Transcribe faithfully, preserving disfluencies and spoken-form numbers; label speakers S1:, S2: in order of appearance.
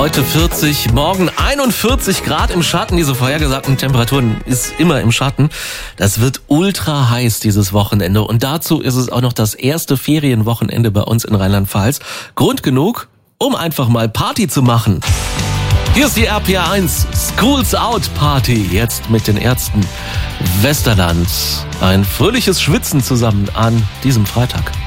S1: Heute vierzig, morgen einundvierzig Grad im Schatten. Diese vorhergesagten Temperaturen ist immer im Schatten. Das wird ultra heiß dieses Wochenende. Und dazu ist es auch noch das erste Ferienwochenende bei uns in Rheinland-Pfalz. Grund genug, um einfach mal Party zu machen. Hier ist die R P R eins Schools Out Party. Jetzt mit den Ärzten Westerland. Ein fröhliches Schwitzen zusammen an diesem Freitag.